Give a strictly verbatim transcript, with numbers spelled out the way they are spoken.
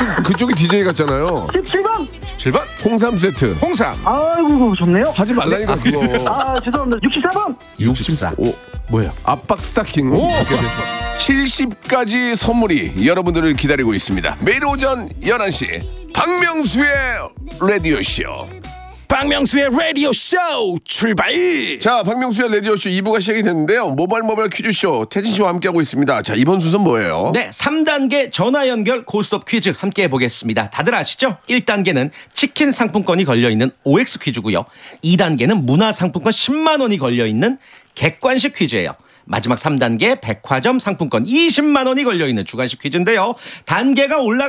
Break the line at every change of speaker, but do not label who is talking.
하여튼 그쪽이 디제이 같잖아요.
십칠 번.
칠 번
홍삼 세트.
홍삼.
아이고 좋네요.
하지 말라니까 그거.
아 죄송합니다. 육십사 번.
육십사.
오,
뭐야?
압박 스타킹.
오.
칠십 가지 선물이 여러분들을 기다리고 있습니다. 매일 오전 열한 시 박명수의 라디오쇼.
박명수의 라디오 쇼 출발.
자, 박명수의 라디오쇼 이 부가 시작이 됐는데요. 모바일 모바일 퀴즈쇼 태진 씨와 함께하고 있습니다. 자, 이번 순서는 뭐예요?
네, 삼 단계 전화 연결 고스톱 퀴즈 함께 해보겠습니다. 다들 아시죠? 일 단계는 치킨 상품권이 걸려있는 오엑스 퀴즈고요. 이 단계는 문화상품권 십만 원이 걸려있는 객관식 퀴즈예요. 마지막 삼 단계 백화점 상품권 이십만 원이 걸려있는 주관식 퀴즈인데요. 단계가 올라